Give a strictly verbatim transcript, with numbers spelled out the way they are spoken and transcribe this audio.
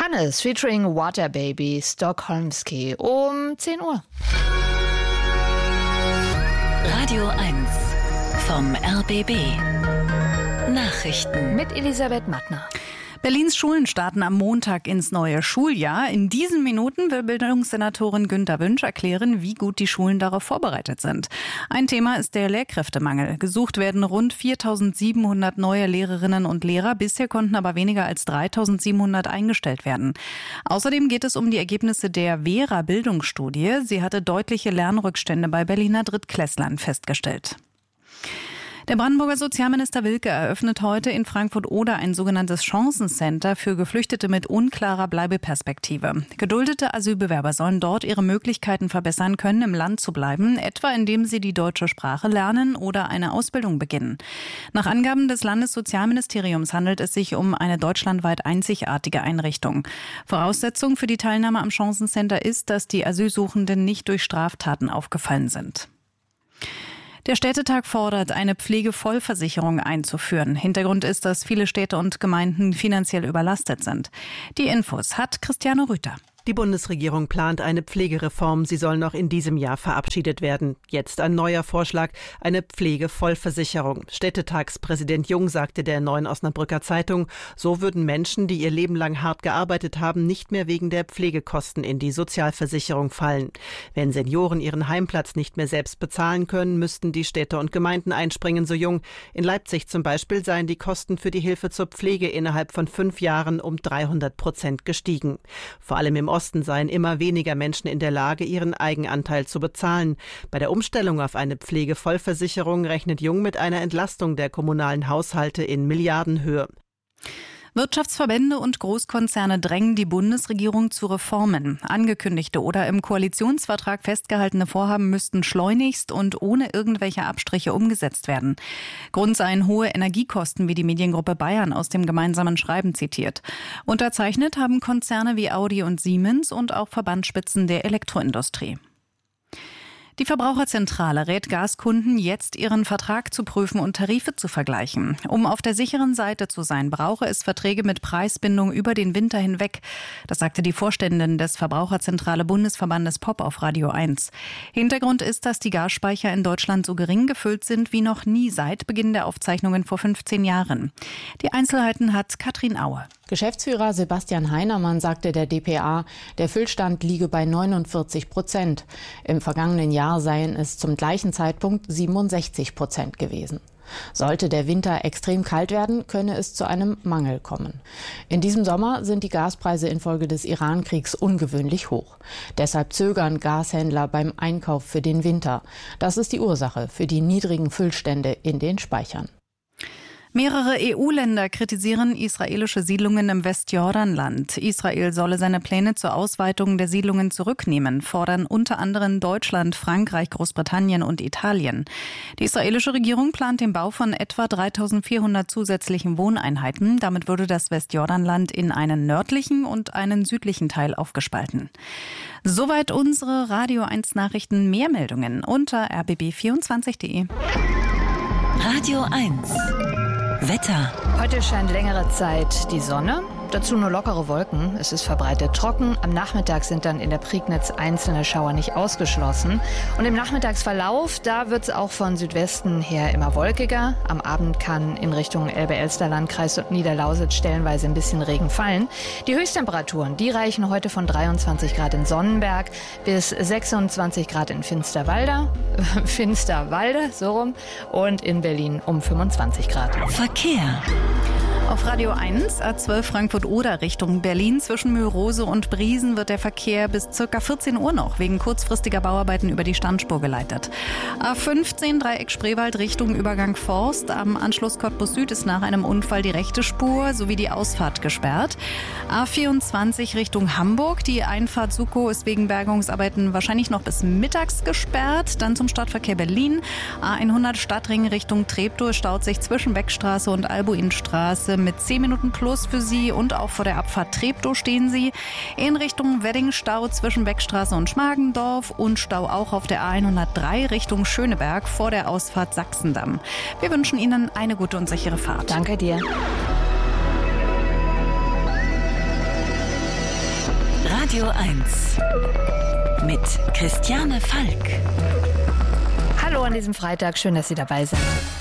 Hannes featuring Waterbaby, Stockholmski um zehn Uhr. Radio eins vom R B B. Nachrichten mit Elisabeth Mattner. Berlins Schulen starten am Montag ins neue Schuljahr. In diesen Minuten will Bildungssenatorin Günter Wünsch erklären, wie gut die Schulen darauf vorbereitet sind. Ein Thema ist der Lehrkräftemangel. Gesucht werden rund viertausendsiebenhundert neue Lehrerinnen und Lehrer. Bisher konnten aber weniger als dreitausendsiebenhundert eingestellt werden. Außerdem geht es um die Ergebnisse der Vera-Bildungsstudie. Sie hatte deutliche Lernrückstände bei Berliner Drittklässlern festgestellt. Der Brandenburger Sozialminister Wilke eröffnet heute in Frankfurt-Oder ein sogenanntes Chancencenter für Geflüchtete mit unklarer Bleibeperspektive. Geduldete Asylbewerber sollen dort ihre Möglichkeiten verbessern können, im Land zu bleiben, etwa indem sie die deutsche Sprache lernen oder eine Ausbildung beginnen. Nach Angaben des Landessozialministeriums handelt es sich um eine deutschlandweit einzigartige Einrichtung. Voraussetzung für die Teilnahme am Chancencenter ist, dass die Asylsuchenden nicht durch Straftaten aufgefallen sind. Der Städtetag fordert, eine Pflegevollversicherung einzuführen. Hintergrund ist, dass viele Städte und Gemeinden finanziell überlastet sind. Die Infos hat Christiane Rüther. Die Bundesregierung plant eine Pflegereform. Sie soll noch in diesem Jahr verabschiedet werden. Jetzt ein neuer Vorschlag, eine Pflegevollversicherung. Städtetagspräsident Jung sagte der Neuen Osnabrücker Zeitung, so würden Menschen, die ihr Leben lang hart gearbeitet haben, nicht mehr wegen der Pflegekosten in die Sozialversicherung fallen. Wenn Senioren ihren Heimplatz nicht mehr selbst bezahlen können, müssten die Städte und Gemeinden einspringen, so Jung. In Leipzig zum Beispiel seien die Kosten für die Hilfe zur Pflege innerhalb von fünf Jahren um dreihundert Prozent gestiegen. Vor allem im Osten seien immer weniger Menschen in der Lage, ihren Eigenanteil zu bezahlen. Bei der Umstellung auf eine Pflegevollversicherung rechnet Jung mit einer Entlastung der kommunalen Haushalte in Milliardenhöhe. Wirtschaftsverbände und Großkonzerne drängen die Bundesregierung zu Reformen. Angekündigte oder im Koalitionsvertrag festgehaltene Vorhaben müssten schleunigst und ohne irgendwelche Abstriche umgesetzt werden. Grund seien hohe Energiekosten, wie die Mediengruppe Bayern aus dem gemeinsamen Schreiben zitiert. Unterzeichnet haben Konzerne wie Audi und Siemens und auch Verbandsspitzen der Elektroindustrie. Die Verbraucherzentrale rät Gaskunden, jetzt ihren Vertrag zu prüfen und Tarife zu vergleichen. Um auf der sicheren Seite zu sein, brauche es Verträge mit Preisbindung über den Winter hinweg. Das sagte die Vorständin des Verbraucherzentrale Bundesverbandes P O P auf Radio eins. Hintergrund ist, dass die Gasspeicher in Deutschland so gering gefüllt sind wie noch nie seit Beginn der Aufzeichnungen vor fünfzehn Jahren. Die Einzelheiten hat Katrin Aue. Geschäftsführer Sebastian Heinermann sagte der D P A, der Füllstand liege bei neunundvierzig Prozent. Im vergangenen Jahr seien es zum gleichen Zeitpunkt siebenundsechzig Prozent gewesen. Sollte der Winter extrem kalt werden, könne es zu einem Mangel kommen. In diesem Sommer sind die Gaspreise infolge des Iran-Kriegs ungewöhnlich hoch. Deshalb zögern Gashändler beim Einkauf für den Winter. Das ist die Ursache für die niedrigen Füllstände in den Speichern. Mehrere E U-Länder kritisieren israelische Siedlungen im Westjordanland. Israel solle seine Pläne zur Ausweitung der Siedlungen zurücknehmen, fordern unter anderem Deutschland, Frankreich, Großbritannien und Italien. Die israelische Regierung plant den Bau von etwa dreitausendvierhundert zusätzlichen Wohneinheiten. Damit würde das Westjordanland in einen nördlichen und einen südlichen Teil aufgespalten. Soweit unsere Radio eins Nachrichten. Mehr Meldungen unter r b b vierundzwanzig punkt de. Radio eins Wetter. Heute scheint längere Zeit die Sonne, dazu nur lockere Wolken. Es ist verbreitet trocken. Am Nachmittag sind dann in der Prignitz einzelne Schauer nicht ausgeschlossen. Und im Nachmittagsverlauf, da wird es auch von Südwesten her immer wolkiger. Am Abend kann in Richtung Elbe-Elster-Landkreis und Niederlausitz stellenweise ein bisschen Regen fallen. Die Höchsttemperaturen, die reichen heute von dreiundzwanzig Grad in Sonnenberg bis sechsundzwanzig Grad in Finsterwalde, Finsterwalde, so rum, und in Berlin um fünfundzwanzig Grad. Verkehr. Auf Radio eins, A zwölf Frankfurt-Oder Richtung Berlin zwischen Mürose und Briesen wird der Verkehr bis ca. vierzehn Uhr noch wegen kurzfristiger Bauarbeiten über die Standspur geleitet. A fünfzehn Dreieck Spreewald Richtung Übergang Forst. Am Anschluss Cottbus Süd ist nach einem Unfall die rechte Spur sowie die Ausfahrt gesperrt. A vierundzwanzig Richtung Hamburg. Die Einfahrt Sukow ist wegen Bergungsarbeiten wahrscheinlich noch bis mittags gesperrt. Dann zum Stadtverkehr Berlin. A hundert Stadtring Richtung Treptow staut sich zwischen Beckstraße und Albuinstraße mit zehn Minuten plus für Sie und auch vor der Abfahrt Treptow stehen Sie. In Richtung Wedding Stau zwischen Beckstraße und Schmargendorf und Stau auch auf der A hundertdrei Richtung Schöneberg vor der Ausfahrt Sachsendamm. Wir wünschen Ihnen eine gute und sichere Fahrt. Danke dir. Radio eins mit Christiane Falk. Hallo an diesem Freitag, schön, dass Sie dabei sind.